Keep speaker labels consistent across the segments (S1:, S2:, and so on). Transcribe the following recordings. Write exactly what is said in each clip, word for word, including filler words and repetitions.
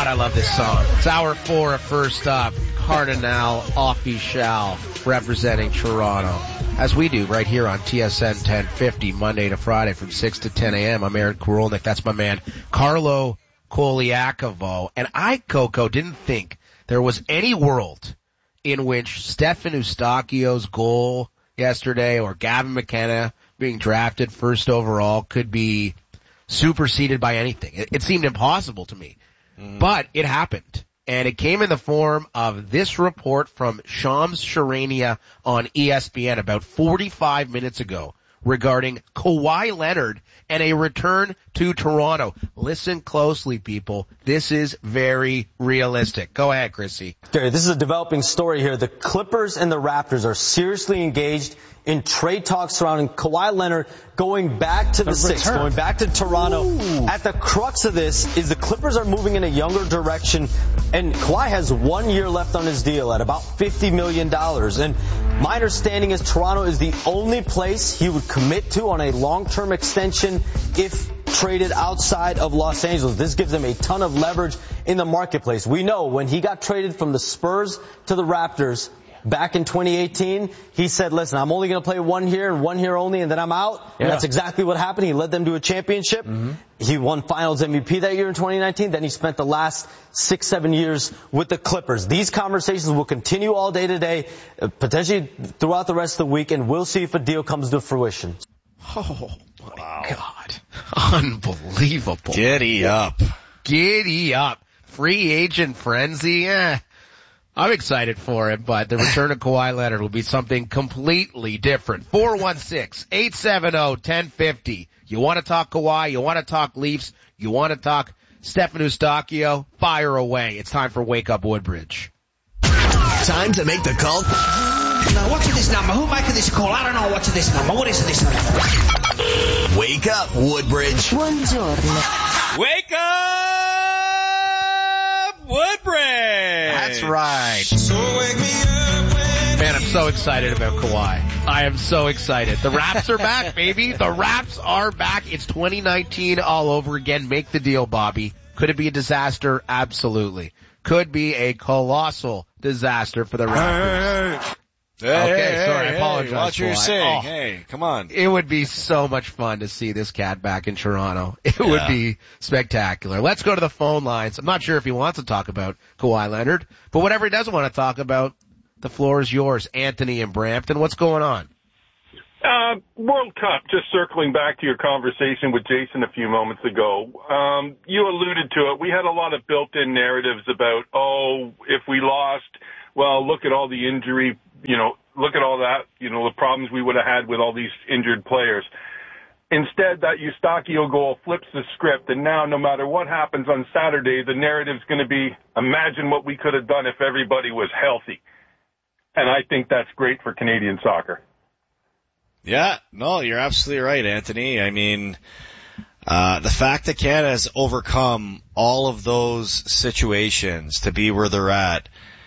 S1: God, I love this song. It's hour four of First Up. Cardinal Official representing Toronto. As we do right here on T S N ten fifty, Monday to Friday from six to ten a.m. I'm Aaron Korolnik. That's my man, Carlo Koliakovo. And I, Coco, didn't think there was any world in which Stefan Eustachio's goal yesterday or Gavin McKenna being drafted first overall could be superseded by anything. It, it seemed impossible to me. Mm. But it happened. And it came in the form of this report from Shams Charania on E S P N about forty-five minutes ago regarding Kawhi Leonard and a return to Toronto. Listen closely, people. This is very realistic. Go ahead, Chrissy.
S2: Gary, this is a developing story here. The Clippers and the Raptors are seriously engaged in trade talks surrounding Kawhi Leonard going back to the Six, going back to Toronto. Ooh. At the crux of this is the Clippers are moving in a younger direction, and Kawhi has one year left on his deal at about fifty million dollars. And my understanding is Toronto is the only place he would commit to on a long-term extension if traded outside of Los Angeles. This gives him a ton of leverage in the marketplace. We know when he got traded from the Spurs to the Raptors back in twenty eighteen, he said, listen, I'm only going to play one here and one here only, and then I'm out. Yeah. And that's exactly what happened. He led them to a championship. Mm-hmm. He won Finals M V P that year in twenty nineteen. Then he spent the last six, seven years with the Clippers. These conversations will continue all day today, uh, potentially throughout the rest of the week, and we'll see if a deal comes to fruition.
S1: Oh, my wow. God. Unbelievable.
S3: Giddy up.
S1: Giddy up. Free agent frenzy. Eh. I'm excited for it, but the return of Kawhi Leonard will be something completely different. four one six, eight seven zero, one zero five zero. You want to talk Kawhi? You want to talk Leafs? You want to talk Stefan Eustachio? Fire away. It's time for Wake Up Woodbridge.
S4: Time to make the call.
S5: Now, what's this number? Who making this call? I don't know what's this number. What is this number?
S4: Wake up, Woodbridge.
S6: Buongiorno.
S3: Wake up, Woodbridge.
S1: That's right. So wake me up when Man, I'm so excited about Kawhi. I am so excited. The Raps are back, baby. The Raps are back. It's twenty nineteen all over again. Make the deal, Bobby. Could it be a disaster? Absolutely. Could be a colossal disaster for the Raptors.
S3: Hey,
S1: okay,
S3: hey,
S1: sorry,
S3: hey,
S1: I apologize.
S3: Hey, watch what you're saying.
S1: Oh,
S3: hey, come on.
S1: It would be so much fun to see this cat back in Toronto. It yeah. would be spectacular. Let's go to the phone lines. I'm not sure if he wants to talk about Kawhi Leonard, but whatever he doesn't want to talk about, the floor is yours. Anthony in Brampton, what's going on?
S7: Uh, World Cup, just circling back to your conversation with Jason a few moments ago. Um, you alluded to it. We had a lot of built-in narratives about, oh, if we lost, well, look at all the injury, you know, look at all that, you know, the problems we would have had with all these injured players. Instead, that Eustachio goal flips the script, and now no matter what happens on Saturday, the narrative's going to be, imagine what we could have done if everybody was healthy. And I think that's great for Canadian soccer.
S3: Yeah, no, you're absolutely right, Anthony. I mean, uh, the fact that Canada has overcome all of those situations to be where they're at,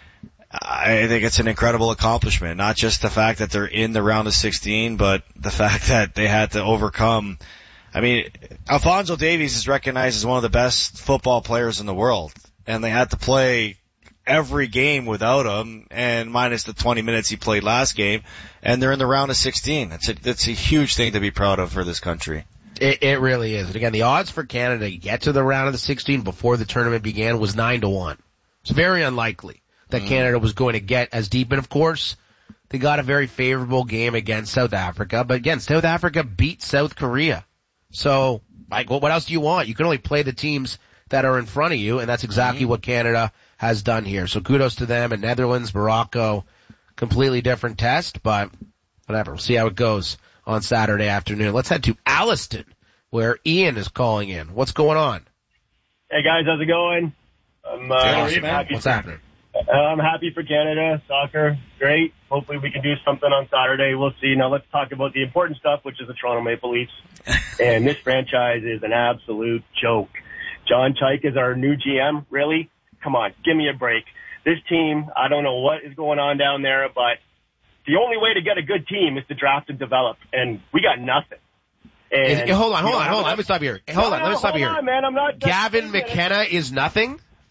S3: I think it's an incredible accomplishment. Not just the fact that they're in the round of sixteen, but the fact that they had to overcome. I mean, Alphonso Davies is recognized as one of the best football players in the world, and they had to play every game without him, and minus the twenty minutes he played last game, and they're in the round of sixteen. That's a, that's a huge thing to be proud of for this country.
S1: It, it really is. And again, the odds for Canada to get to the round of the sixteen before the tournament began was nine to one. It's very unlikely that mm. Canada was going to get as deep. And of course, they got a very favorable game against South Africa. But again, South Africa beat South Korea. So, like, what else do you want? You can only play the teams that are in front of you, and that's exactly mm. what Canada has done here. So kudos to them. And Netherlands, Morocco, completely different test, but whatever. We'll see how it goes on Saturday afternoon. Let's head to Alliston, where Ian is calling in. What's going on?
S8: Hey guys, how's it going? I'm uh,
S1: awesome,
S8: happy.
S1: What's
S8: for,
S1: happening?
S8: Uh, I'm happy for Canada. Soccer, great. Hopefully we can do something on Saturday. We'll see. Now let's talk about the important stuff, which is the Toronto Maple Leafs. And this franchise is an absolute joke. John Chaik is our new G M. Really? Come on, give me a break. This team, I don't know what is going on down there, but the only way to get a good team is to draft and develop, and we got nothing. And
S1: is, hold on, hold on, hold on. Let me stop here. Hold
S8: no,
S1: on, let me
S8: no,
S1: stop
S8: hold
S1: here.
S8: On, man. I'm not
S1: Gavin McKenna is nothing?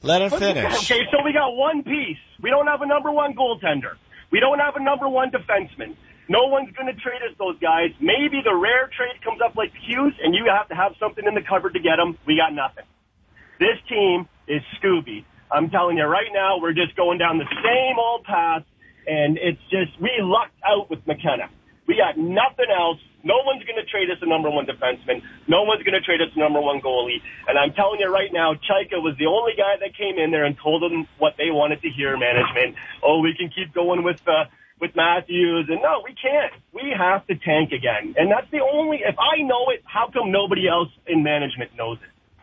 S3: Let him finish.
S8: Okay, so we got one piece. We don't have a number one goaltender. We don't have a number one defenseman. No one's going to trade us those guys. Maybe the rare trade comes up like Hughes, and you have to have something in the cupboard to get them. We got nothing. This team is Scooby. I'm telling you right now, we're just going down the same old path, and it's just, we lucked out with McKenna. We got nothing else. No one's going to trade us a number one defenseman. No one's going to trade us a number one goalie. And I'm telling you right now, Chaika was the only guy that came in there and told them what they wanted to hear, management. Oh, we can keep going with uh, with Matthews. And no, we can't. We have to tank again. And that's the only, if I know it, how come nobody else in management knows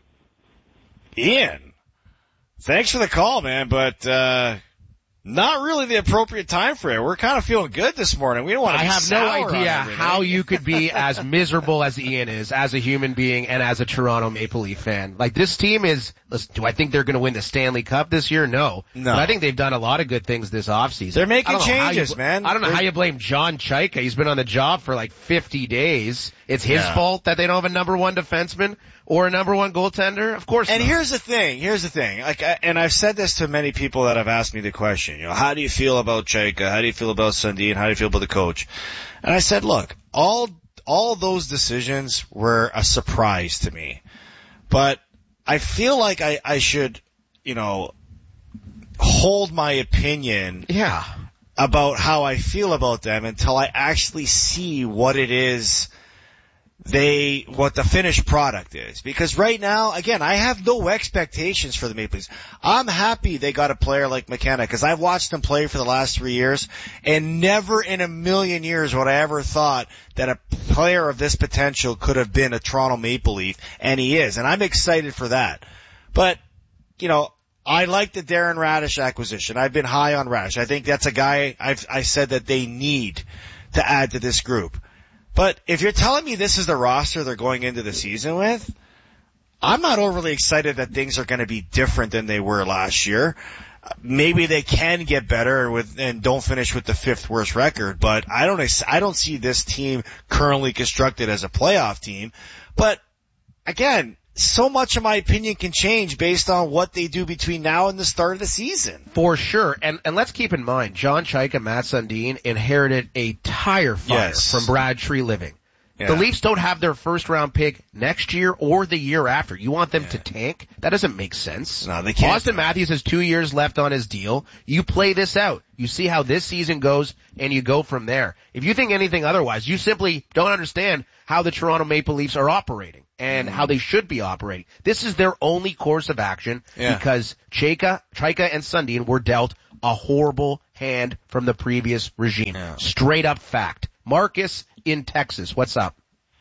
S8: it?
S3: Ian, thanks for the call, man, but uh not really the appropriate time for it. We're kind of feeling good this morning. We don't want to
S1: I
S3: be
S1: have no
S3: sour on
S1: idea
S3: everything.
S1: how you could be as miserable as Ian is, as a human being and as a Toronto Maple Leaf fan. Like, this team is, listen, do I think they're going to win the Stanley Cup this year? No.
S3: No.
S1: But I think they've done a lot of good things this offseason.
S3: They're making
S1: I don't know how
S3: changes,
S1: you,
S3: man.
S1: I don't know
S3: They're-
S1: how you blame John Chaika. He's been on the job for like fifty days. It's his
S3: Yeah.
S1: fault that they don't have a number one defenseman or a number one goaltender? Of course
S3: And
S1: not.
S3: here's the thing. Here's the thing. Like, I, and I've said this to many people that have asked me the question. You know, how do you feel about Chaika? How do you feel about Sundin? How do you feel about the coach? And I said, look, all all those decisions were a surprise to me, but I feel like I, I should, you know, hold my opinion
S1: Yeah.
S3: about how I feel about them until I actually see what it is they, what the finished product is. Because right now, again, I have no expectations for the Maple Leafs. I'm happy they got a player like McKenna because I've watched them play for the last three years and never in a million years would I ever thought that a player of this potential could have been a Toronto Maple Leaf, and he is. And I'm excited for that. But, you know, I like the Darren Radish acquisition. I've been high on Radish. I think that's a guy I've, I said that they need to add to this group. But if you're telling me this is the roster they're going into the season with, I'm not overly excited that things are going to be different than they were last year. Maybe they can get better with and don't finish with the fifth worst record, but I don't I don't see this team currently constructed as a playoff team. But again, so much of my opinion can change based on what they do between now and the start of the season.
S1: For sure. And and let's keep in mind, John Chaika, Matt Sundin inherited a tire fire
S3: Yes.
S1: from Brad Treliving.
S3: Yeah.
S1: The Leafs don't have their first round pick next year or the year after. You want them
S3: Yeah.
S1: to tank? That doesn't make sense.
S3: No, they can't.
S1: Austin Matthews has two years left on his deal. You play this out. You see how this season goes and you go from there. If you think anything otherwise, you simply don't understand how the Toronto Maple Leafs are operating and how they should be operating. This is their only course of action
S3: Yeah.
S1: because Chaika, Chaika and Sundin were dealt a horrible hand from the previous regime.
S3: Yeah.
S1: Straight up fact. Marcus in Texas, what's up?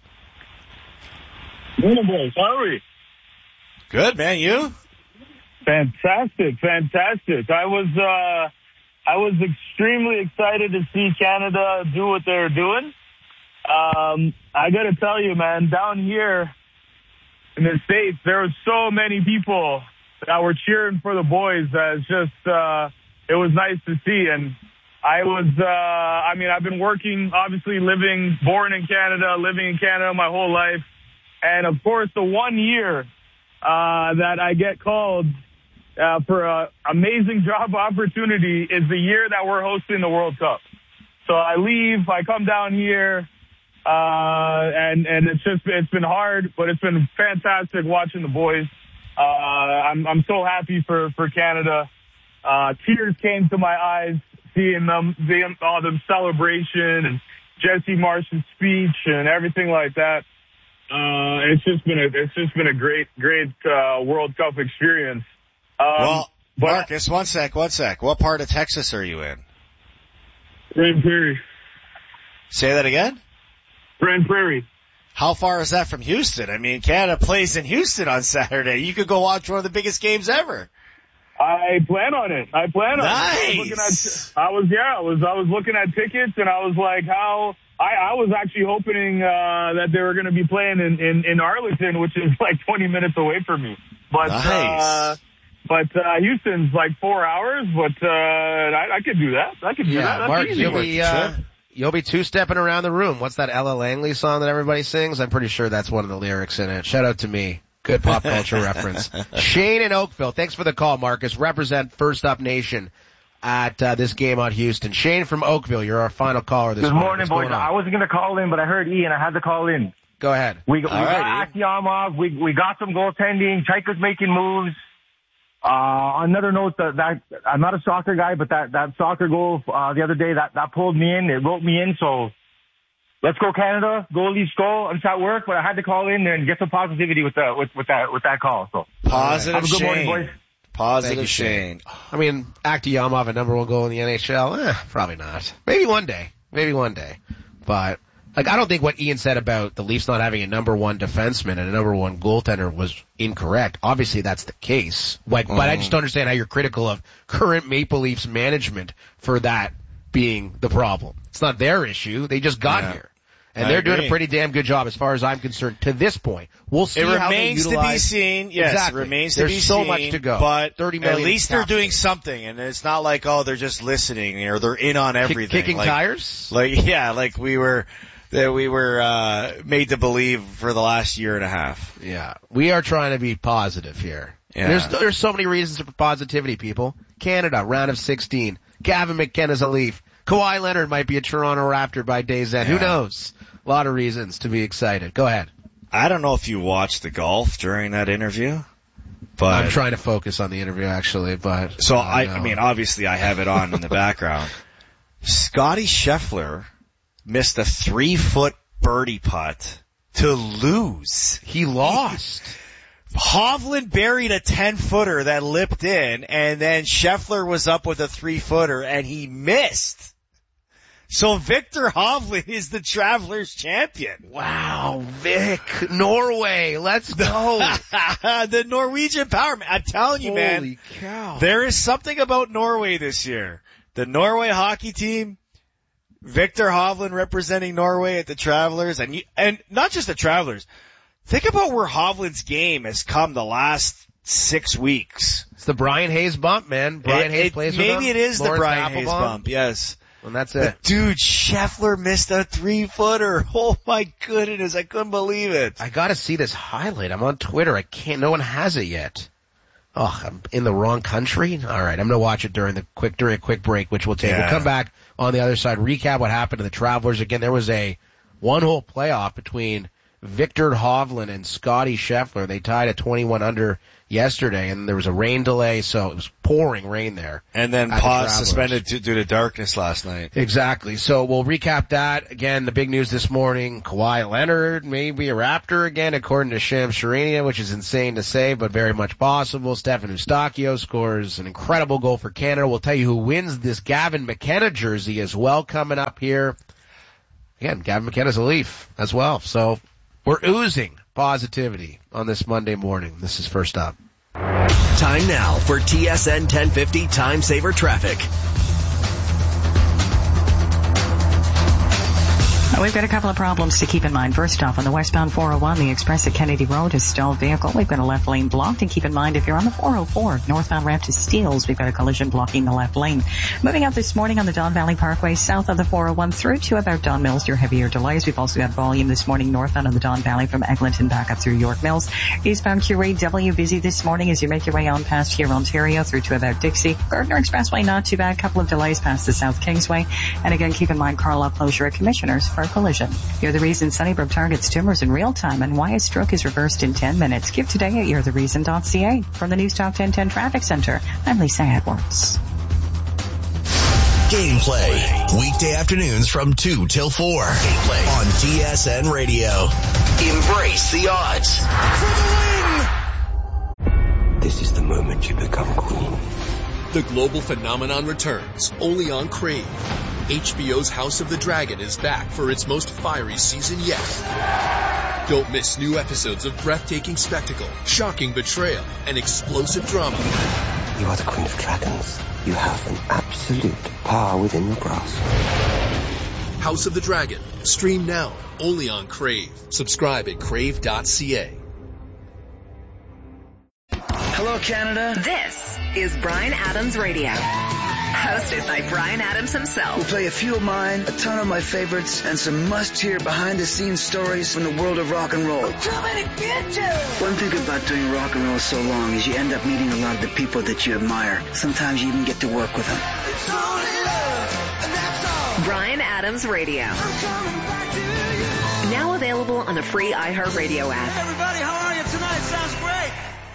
S9: Morning, boys. How are we?
S3: Good, man. You?
S9: Fantastic, fantastic. I was, uh, I was extremely excited to see Canada do what they're doing. Um, I gotta tell you, man, down here in the States, there were so many people that were cheering for the boys that it's just, uh, it was nice to see. And I was, uh, I mean, I've been working, obviously living, born in Canada, living in Canada my whole life. And of course, the one year, uh, that I get called, uh, for an amazing job opportunity is the year that we're hosting the World Cup. So I leave, I come down here, uh, and, and it's just, it's been hard, but it's been fantastic watching the boys. Uh, I'm, I'm so happy for, for Canada. Uh, tears came to my eyes seeing them, seeing all them celebration and Jesse Marsh's speech and everything like that. Uh, it's just been a, it's just been a great, great, uh, World Cup experience. Um,
S3: Well,
S9: but
S3: Marcus, one sec, one sec. What part of Texas are you in?
S9: Grand Prairie,
S3: Say that again?
S9: Grand Prairie.
S3: How far is that from Houston? I mean, Canada plays in Houston on Saturday. You could go watch one of the biggest games ever.
S9: I plan on it. I plan on
S3: Nice.
S9: it. I was, looking at, I was, yeah, I was, I was looking at tickets and I was like, how, I, I was actually hoping, uh, that they were going to be playing in, in, in Arlington, which is like twenty minutes away from me. But,
S3: Nice.
S9: uh, but, uh, Houston's like four hours, but, uh, I, I could do that. I could do that.
S1: Yeah,
S9: That's
S1: Mark,
S9: easy.
S1: you'll be, uh, you'll be two-stepping around the room. What's that Ella Langley song that everybody sings? I'm pretty sure that's one of the lyrics in it. Shout out to me. Good pop culture reference. Shane in Oakville. Thanks for the call, Marcus. Represent First Up Nation at uh, this game on Houston. Shane from Oakville, you're our final caller this
S10: Good
S1: morning.
S10: morning, boys. I wasn't going to call in, but I heard Ian. I had to call in.
S1: Go ahead.
S10: We, we got
S1: right,
S10: Akiyamov. We, we got some goaltending. Chaika's making moves. Uh, on another note, that, that I'm not a soccer guy, but that, that soccer goal uh, the other day, that, that pulled me in. It wrote me in, so let's go Canada. Goalies go. I'm at work, but I had to call in and get some positivity with, the, with, with, that, with that call. So
S3: Positive
S10: Have a good
S3: Shane.
S10: morning, boys.
S3: Positive
S1: you,
S3: Shane.
S1: I mean, Akiyamov, a number one goal in the N H L? Eh, probably not. Maybe one day. Maybe one day. But, like, I don't think what Ian said about the Leafs not having a number one defenseman and a number one goaltender was incorrect. Obviously, that's the case. Like, mm. But I just don't understand how you're critical of current Maple Leafs management for that being the problem. It's not their issue. They just got
S3: yeah.
S1: here. And
S3: I
S1: they're
S3: agree.
S1: doing a pretty damn good job as far as I'm concerned to this point. We'll see
S3: it
S1: how they
S3: remains
S1: utilize.
S3: to be seen. Yes,
S1: exactly.
S3: it remains to
S1: There's
S3: be
S1: so
S3: seen.
S1: much to go.
S3: But
S1: thirty million
S3: at least they're
S1: captured.
S3: doing something, and it's not like, oh, they're just listening or they're in on everything.
S1: Kick, kicking
S3: like,
S1: tires?
S3: Like, yeah, like we were, that we were, uh, made to believe for the last year and a half.
S1: Yeah. We are trying to be positive here.
S3: Yeah.
S1: There's, there's so many reasons for positivity, people. Canada, round of sixteen. Gavin McKenna's a Leaf. Kawhi Leonard might be a Toronto Raptor by day's end.
S3: Yeah.
S1: Who knows? A lot of reasons to be excited. Go ahead.
S3: I don't know if you watched the golf during that interview, but
S1: I'm trying to focus on the interview actually, but
S3: so
S1: uh,
S3: I,
S1: no.
S3: I mean, obviously I have it on in the background. Scotty Scheffler missed a three foot birdie putt to lose.
S1: He lost.
S3: Hovland buried a ten footer that lipped in, and then Scheffler was up with a three footer and he missed. So Victor Hovland is the Travelers champion.
S1: Wow, Vic, Norway, let's go.
S3: The Norwegian Power Man. I'm telling you,
S1: Holy
S3: man.
S1: Holy cow.
S3: There is something about Norway this year. The Norway hockey team, Victor Hovland representing Norway at the Travelers, and you, and not just the Travelers. Think about where Hovland's game has come the last six weeks.
S1: It's the Brian Hayes bump, man. Brian
S3: it,
S1: Hayes
S3: it,
S1: plays with him.
S3: Maybe it is
S1: Lawrence
S3: the Brian
S1: Applebaum.
S3: Hayes bump, yes.
S1: And that's
S3: But
S1: it.
S3: dude, Scheffler missed a three-footer. Oh my goodness, I couldn't believe it.
S1: I gotta see this highlight. I'm on Twitter. I can't, no one has it yet. Oh, I'm in the wrong country? Alright, I'm gonna watch it during the quick, during a quick break, which we'll take.
S3: Yeah.
S1: We'll come back on the other side, recap what happened to the Travelers. Again, there was a one-hole playoff between Victor Hovland and Scotty Scheffler. They tied at twenty-one under yesterday, and there was a rain delay, so it was pouring rain there.
S3: And then
S1: at
S3: pause
S1: the Travelers.
S3: suspended due, due to darkness last night.
S1: Exactly. So we'll recap that. Again, the big news this morning, Kawhi Leonard may be a Raptor again, according to Shams Charania, which is insane to say, but very much possible. Stefan Eustáquio scores an incredible goal for Canada. We'll tell you who wins this Gavin McKenna jersey as well coming up here. Again, Gavin McKenna's a Leaf as well. So we're oozing positivity on this Monday morning. This is First Up.
S4: Time now for T S N ten fifty Time Saver Traffic.
S6: We've got a couple of problems to keep in mind. First off, on the westbound four oh one, the express at Kennedy Road is stalled vehicle. We've got a left lane blocked. And keep in mind, if you're on the four oh four, northbound ramp to Steeles, we've got a collision blocking the left lane. Moving out this morning on the Don Valley Parkway, south of the four oh one through to about Don Mills, your heavier delays. We've also got volume this morning northbound on the Don Valley from Eglinton back up through York Mills. Eastbound Q A W busy this morning as you make your way on past here, Ontario, through to about Dixie. Gardner Expressway, not too bad. Couple of delays past the South Kingsway. And again, keep in mind Carlisle closure at Commissioners for a collision. You're the reason Sunnybrook targets tumors in real time and why a stroke is reversed in ten minutes. Give today at you're the reason dot c a. From the News Talk ten ten Traffic Center, I'm Lisa Edwards.
S4: Gameplay. Weekday afternoons from two till four. Gameplay on T S N Radio. Embrace the odds. For the win!
S11: This is the moment you become queen.
S12: The global phenomenon returns, only on Crave. H B O's House of the Dragon is back for its most fiery season yet. Don't miss new episodes of breathtaking spectacle, shocking betrayal, and explosive drama.
S11: You are the Queen of Dragons. You have an absolute power within your grasp.
S12: House of the Dragon. Stream now, only on Crave. Subscribe at crave dot c a.
S13: Hello, Canada.
S14: This is Bryan Adams Radio.
S13: Hosted by Brian Adams himself.
S14: We'll play a few of mine, a ton of my favorites, and some must-hear behind-the-scenes stories from the world of rock and roll.
S13: I'm coming to get you!
S14: One thing about doing rock and roll so long is you end up meeting a lot of the people that you admire. Sometimes you even get to work with them.
S13: It's only love, and that's all. Brian Adams Radio. I'm coming back to you. Now available on the free iHeartRadio app.
S5: Hey everybody, how are you tonight? Sounds great.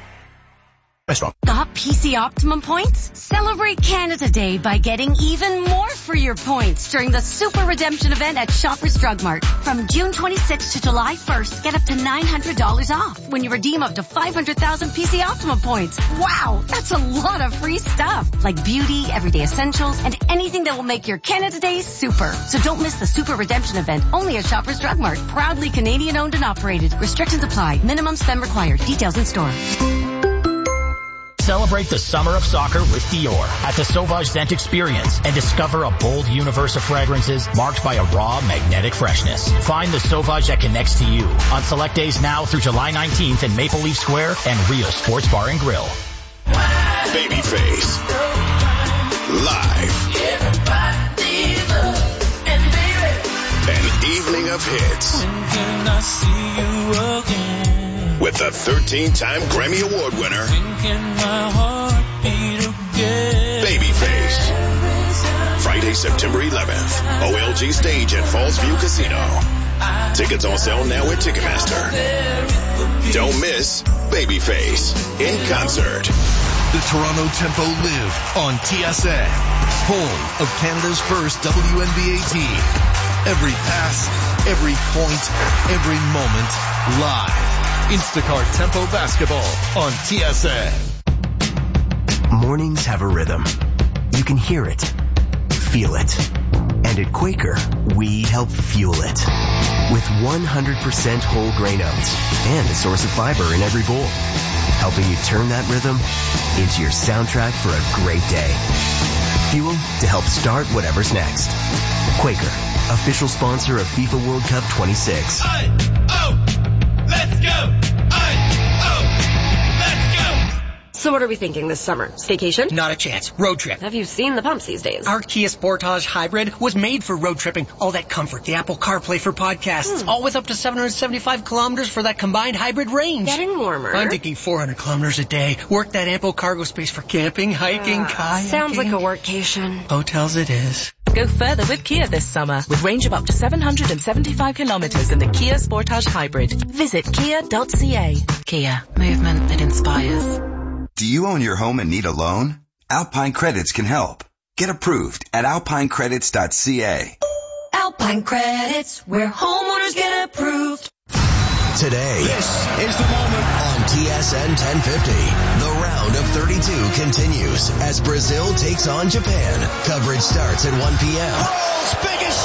S15: Got P C Optimum points? Celebrate Canada Day by getting even more for your points during the Super Redemption event at Shoppers Drug Mart. From June twenty-sixth to July first, get up to nine hundred dollars off when you redeem up to five hundred thousand P C Optimum points. Wow, that's a lot of free stuff. Like beauty, everyday essentials, and anything that will make your Canada Day super. So don't miss the Super Redemption event only at Shoppers Drug Mart. Proudly Canadian owned and operated. Restrictions apply. Minimum spend required. Details in store.
S16: Celebrate the summer of soccer with Dior at the Sauvage Scent Experience and discover a bold universe of fragrances marked by a raw, magnetic freshness. Find the Sauvage that connects to you on select days now through July nineteenth in Maple Leaf Square and Rio Sports Bar and Grill.
S4: Babyface. Live. An evening of hits.
S5: When can I see you again?
S4: With the thirteen-time Grammy Award winner, Babyface. Friday, September eleventh, O L G Stage at Falls View Casino. Tickets on sale now at Ticketmaster. Don't miss Babyface in concert.
S17: The Toronto Tempo live on T S N, home of Canada's first W N B A team. Every pass, every point, every moment, live. Instacart Tempo Basketball on T S N.
S18: Mornings have a rhythm. You can hear it, feel it. And at Quaker, we help fuel it. With one hundred percent whole grain oats and a source of fiber in every bowl. Helping you turn that rhythm into your soundtrack for a great day. Fuel to help start whatever's next. Quaker, official sponsor of FIFA World Cup twenty-six.
S5: I, oh, let's go!
S19: So what are we thinking this summer? Staycation?
S20: Not a chance. Road trip.
S19: Have you seen the pumps these days?
S20: Our Kia Sportage Hybrid was made for road tripping. All that comfort, the Apple CarPlay for podcasts, hmm. all with up to seven hundred seventy-five kilometers for that combined hybrid range.
S19: Getting warmer.
S20: I'm thinking four hundred kilometers a day. Work that ample cargo space for camping, hiking, uh, kayaking.
S19: Sounds like a workcation.
S20: Hotels it is.
S21: Go further with Kia this summer with range of up to seven hundred seventy-five kilometers in the Kia Sportage Hybrid. Visit kia dot c a. Kia. Movement that inspires.
S22: Do you own your home and need a loan? Alpine Credits can help. Get approved at alpine credits dot c a.
S23: Alpine Credits, where homeowners get approved.
S4: Today,
S5: this is the moment
S4: on T S N ten fifty. The round of thirty-two continues as Brazil takes on Japan. Coverage starts at one p.m.
S5: World's biggest